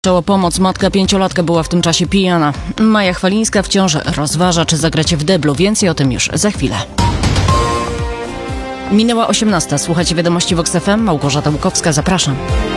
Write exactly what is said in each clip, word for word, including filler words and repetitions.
O pomoc, matka pięciolatka była w tym czasie pijana. Maja Chwalińska wciąż rozważa, czy zagrać w deblu. Więcej o tym już za chwilę. Minęła osiemnasta. Słuchajcie wiadomości Vox F M. Małgorzata Łukowska, zapraszam.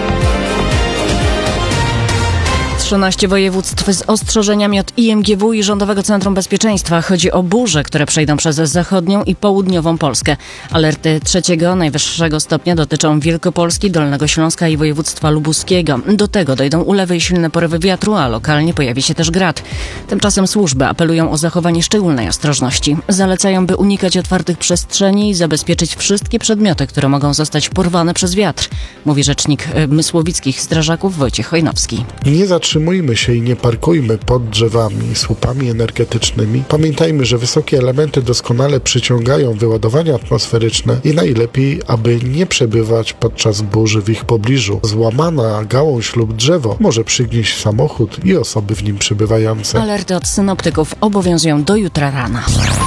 trzynaście województw z ostrzeżeniami od I M G W i Rządowego Centrum Bezpieczeństwa. Chodzi o burze, które przejdą przez zachodnią i południową Polskę. Alerty trzeciego, najwyższego stopnia dotyczą Wielkopolski, Dolnego Śląska i województwa lubuskiego. Do tego dojdą ulewy i silne porywy wiatru, a lokalnie pojawi się też grad. Tymczasem służby apelują o zachowanie szczególnej ostrożności. Zalecają, by unikać otwartych przestrzeni i zabezpieczyć wszystkie przedmioty, które mogą zostać porwane przez wiatr, mówi rzecznik mysłowickich strażaków Wojciech Hojnowski. Nie zatrzymujmy się i nie parkujmy pod drzewami i słupami energetycznymi. Pamiętajmy, że wysokie elementy doskonale przyciągają wyładowania atmosferyczne i najlepiej, aby nie przebywać podczas burzy w ich pobliżu. Złamana gałąź lub drzewo może przygnieść samochód i osoby w nim przebywające. Alerty od synoptyków obowiązują do jutra rana.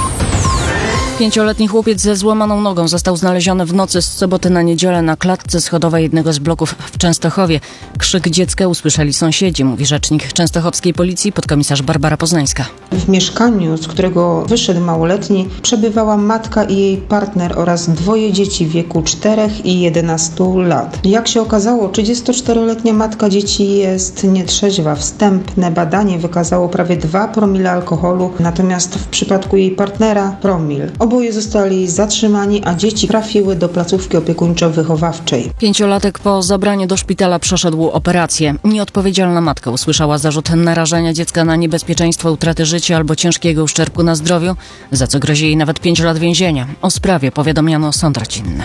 Pięcioletni chłopiec ze złamaną nogą został znaleziony w nocy z soboty na niedzielę na klatce schodowej jednego z bloków w Częstochowie. Krzyk dziecka usłyszeli sąsiedzi, mówi rzecznik częstochowskiej policji podkomisarz Barbara Poznańska. W mieszkaniu, z którego wyszedł małoletni, przebywała matka i jej partner oraz dwoje dzieci w wieku czterech i jedenastu lat. Jak się okazało, trzydziestoczteroletnia matka dzieci jest nietrzeźwa. Wstępne badanie wykazało prawie dwa promile alkoholu, natomiast w przypadku jej partnera promil. Oboje zostali zatrzymani, a dzieci trafiły do placówki opiekuńczo-wychowawczej. Pięciolatek po zabraniu do szpitala przeszedł operację. Nieodpowiedzialna matka usłyszała zarzut narażenia dziecka na niebezpieczeństwo utraty życia albo ciężkiego uszczerbku na zdrowiu, za co grozi jej nawet pięć lat więzienia. O sprawie powiadomiono sąd rodzinny.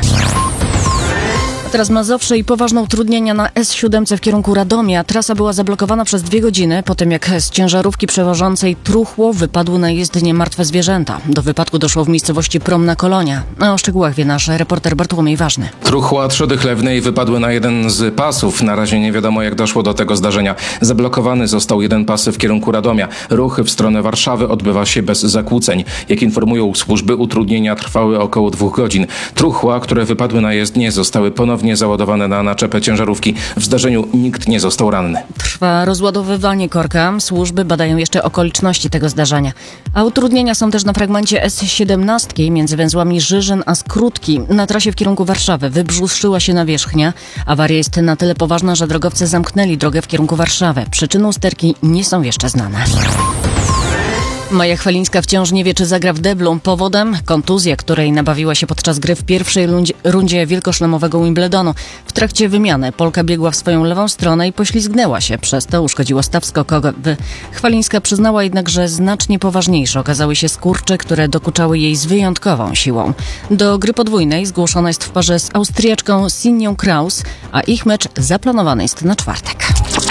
Teraz Mazowsze i poważne utrudnienia na S siedem w kierunku Radomia. Trasa była zablokowana przez dwie godziny po tym, jak z ciężarówki przewożącej truchło wypadły na jezdnię martwe zwierzęta. Do wypadku doszło w miejscowości Promna Kolonia. A o szczegółach wie nasz reporter Bartłomiej Ważny. Truchła trzody chlewnej wypadły na jeden z pasów. Na razie nie wiadomo, jak doszło do tego zdarzenia. Zablokowany został jeden pas w kierunku Radomia. Ruch w stronę Warszawy odbywa się bez zakłóceń. Jak informują służby, utrudnienia trwały około dwóch godzin. Truchła, które wypadły na jezdnię, zostały ponownie załadowane na naczepę ciężarówki. W zdarzeniu nikt nie został ranny. Trwa rozładowywanie korka. Służby badają jeszcze okoliczności tego zdarzenia. A utrudnienia są też na fragmencie S siedemnaście między węzłami Żyżyn a Skrótki. Na trasie w kierunku Warszawy wybrzuszyła się nawierzchnia. Awaria jest na tyle poważna, że drogowcy zamknęli drogę w kierunku Warszawy. Przyczyny usterki nie są jeszcze znane. Maja Chwalińska wciąż nie wie, czy zagra w deblu. Powodem kontuzja, której nabawiła się podczas gry w pierwszej rundzie, rundzie wielkoszlemowego Wimbledonu. W trakcie wymiany Polka biegła w swoją lewą stronę i poślizgnęła się. Przez to uszkodziła staw skokowy. Chwalińska przyznała jednak, że znacznie poważniejsze okazały się skurcze, które dokuczały jej z wyjątkową siłą. Do gry podwójnej zgłoszona jest w parze z Austriaczką Sinią Kraus, a ich mecz zaplanowany jest na czwartek.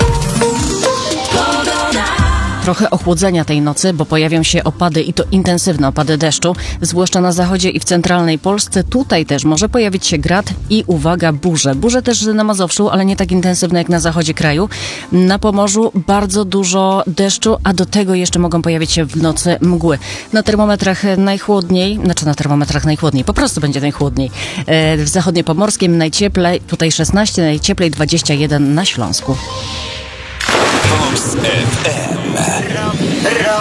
Trochę ochłodzenia tej nocy, bo pojawią się opady i to intensywne opady deszczu, zwłaszcza na zachodzie i w centralnej Polsce. Tutaj też może pojawić się grad i, uwaga, burze. Burze też na Mazowszu, ale nie tak intensywne jak na zachodzie kraju. Na Pomorzu bardzo dużo deszczu, a do tego jeszcze mogą pojawić się w nocy mgły. Na termometrach najchłodniej, znaczy na termometrach najchłodniej, po prostu będzie najchłodniej. W zachodniopomorskim najcieplej, tutaj szesnaście, najcieplej dwadzieścia jeden na Śląsku. Vox F M.